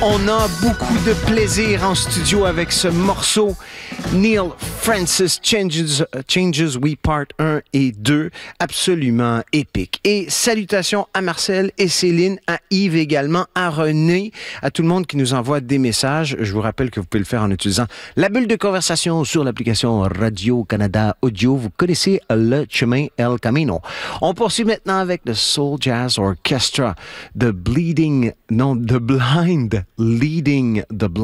On a beaucoup de plaisir en studio avec ce morceau. Neil Francis Changes We Part 1 et 2. Absolument épique. Et salutations à Marcel et Céline, à Yves également, à René, à tout le monde qui nous envoie des messages. Je vous rappelle que vous pouvez le faire en utilisant la bulle de conversation sur l'application Radio-Canada Audio. Vous connaissez le chemin El Camino. On poursuit maintenant avec le Soul Jazz Orchestra, The Blind Leading the Blind.